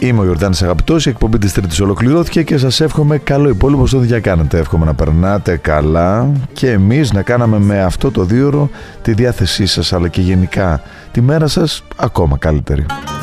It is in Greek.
Είμαι ο Ιορδάνης Αγαπητός, η εκπομπή της Τρίτης ολοκληρώθηκε και σας εύχομαι καλό υπόλοιπο στο διακάνετε. Εύχομαι να περνάτε καλά και εμείς να κάναμε με αυτό το 2ωρο τη διάθεσή σας αλλά και γενικά τη μέρα σας ακόμα καλύτερη.